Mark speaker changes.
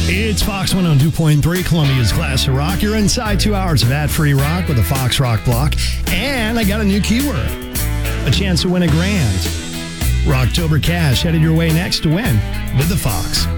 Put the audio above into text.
Speaker 1: It's Fox 102.3, Columbia's Classic Rock. You're inside 2 hours of ad-free rock with a Fox Rock block. And I got a new keyword. A chance to win a grand. Rocktober cash headed your way next to win with the Fox.